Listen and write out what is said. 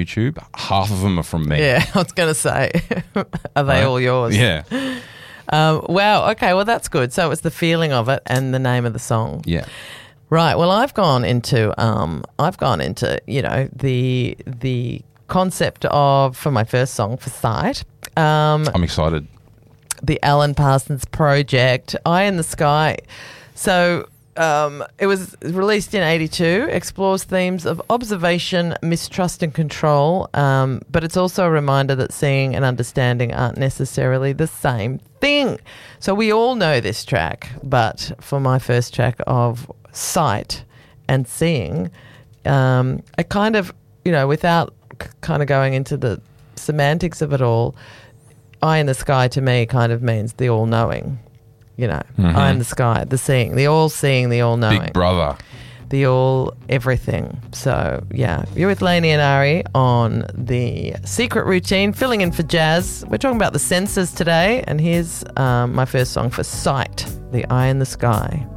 YouTube, half of them are from me. Yeah, I was going to say, are they all yours? Yeah. Wow. Okay. Well, that's good. So it's the feeling of it and the name of the song. Yeah. Right. Well, I've gone into the concept of, for my first song, for Sight. I'm excited. The Alan Parsons Project, Eye in the Sky. So it was released in 1982, explores themes of observation, mistrust and control, but it's also a reminder that seeing and understanding aren't necessarily the same thing. So we all know this track, but for my first track of sight and seeing, I kind of, without kind of going into the semantics of it all, eye in the sky to me kind of means the all-knowing, eye in the sky, the seeing, the all-seeing, the all-knowing. Big brother. The all-everything. So, yeah, you're with Lainey and Ari on The Secret Routine, filling in for Jazz. We're talking about the senses today, and here's my first song for Sight, The Eye in the Sky.